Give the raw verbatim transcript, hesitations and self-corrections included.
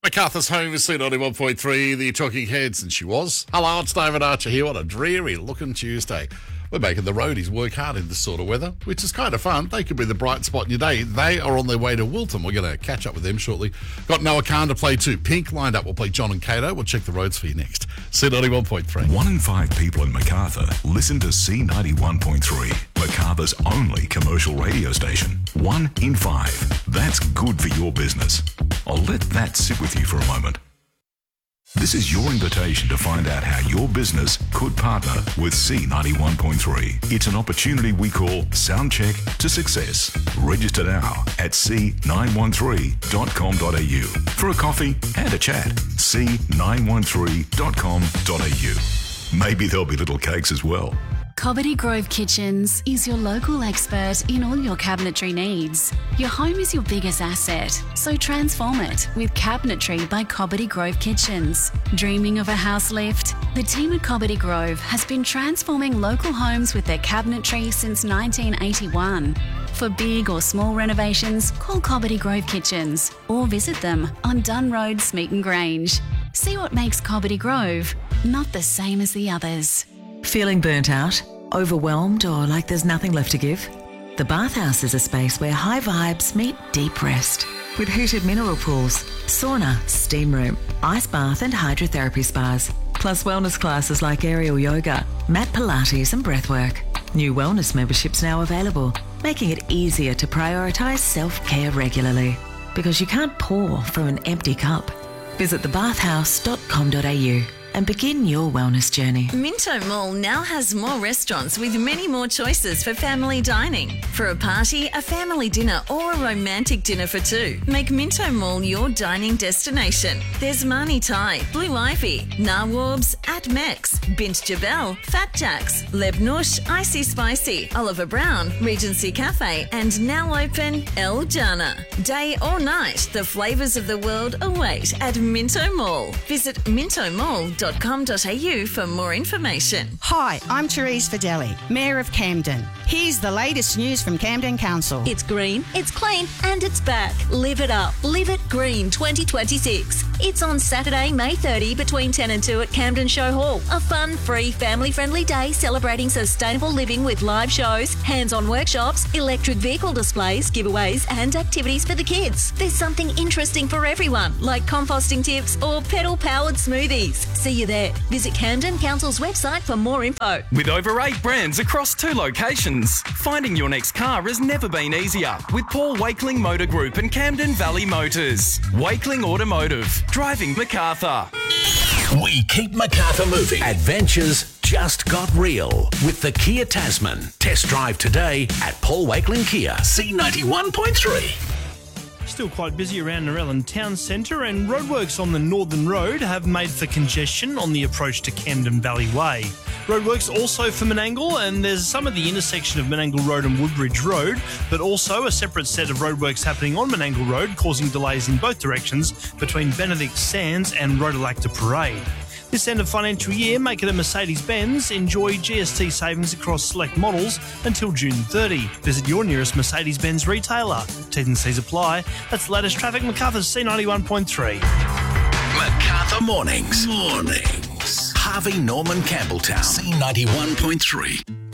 MacArthur's home is C ninety-one point three, the Talking Heads, and she was. Hello, it's David Archer here. What a dreary-looking Tuesday. We're making the roadies work hard in this sort of weather, which is kind of fun. They could be the bright spot in your day. They are on their way to Wilton. We're going to catch up with them shortly. Got Noah Khan to play too. Pink lined up. We'll play John and Cato. We'll check the roads for you next. C ninety-one point three. One in five people in MacArthur listen to C ninety-one point three, MacArthur's only commercial radio station. One in five. That's good for your business. I'll let that sit with you for a moment. This is your invitation to find out how your business could partner with C ninety-one point three. It's an opportunity we call Soundcheck to Success. Register now at c nine one three dot com dot a u for a coffee and a chat. c nine one three dot com dot a u. Maybe there'll be little cakes as well. Cobbitty Grove Kitchens is your local expert in all your cabinetry needs. Your home is your biggest asset, so transform it with Cabinetry by Cobbitty Grove Kitchens. Dreaming of a house lift? The team at Cobbitty Grove has been transforming local homes with their cabinetry since nineteen eighty-one. For big or small renovations, call Cobbitty Grove Kitchens or visit them on Dunn Road, Smeaton Grange. See what makes Cobbitty Grove not the same as the others. Feeling burnt out, overwhelmed, or like there's nothing left to give? The Bathhouse is a space where high vibes meet deep rest. With heated mineral pools, sauna, steam room, ice bath and hydrotherapy spas. Plus wellness classes like aerial yoga, mat Pilates and breathwork. New wellness memberships now available, making it easier to prioritise self-care regularly. Because you can't pour from an empty cup. Visit the bathhouse dot com dot a u. and begin your wellness journey. Minto Mall now has more restaurants with many more choices for family dining. For a party, a family dinner or a romantic dinner for two, make Minto Mall your dining destination. There's Mani Thai, Blue Ivy, Nawabs, At Mex, Bint Jabel, Fat Jacks, Lebnush, Icy Spicy, Oliver Brown, Regency Cafe and now open El Jana. Day or night, the flavours of the world await at Minto Mall. Visit minto mall dot com dot a u for more information. Hi, I'm Therese Fideli, Mayor of Camden. Here's the latest news from Camden Council. It's green, it's clean, and it's back. Live it up. Live it green twenty twenty-six. It's on Saturday, May thirtieth between ten and two at Camden Show Hall. A fun, free, family-friendly day celebrating sustainable living with live shows, hands-on workshops, electric vehicle displays, giveaways, and activities for the kids. There's something interesting for everyone, like composting tips or pedal-powered smoothies. See you there. Visit Camden Council's website for more info. With over eight brands across two locations, finding your next car has never been easier with Paul Wakeling Motor Group and Camden Valley Motors. Wakeling Automotive, driving MacArthur. We keep MacArthur moving. Adventures just got real with the Kia Tasman. Test drive today at Paul Wakeling Kia, C ninety-one point three. Still quite busy around Narellan Town Centre, and roadworks on the Northern Road have made for congestion on the approach to Camden Valley Way. Roadworks also for Menangle, and there's some at the intersection of Menangle Road and Woodbridge Road, but also a separate set of roadworks happening on Menangle Road, causing delays in both directions between Benedict Sands and Rhodolacta Parade. This end of financial year, make it a Mercedes-Benz. Enjoy G S T savings across select models until June thirtieth. Visit your nearest Mercedes-Benz retailer. T's and C's apply. That's the latest traffic. MacArthur's C ninety-one point three. MacArthur Mornings. Mornings. Harvey Norman Campbelltown, C ninety-one point three.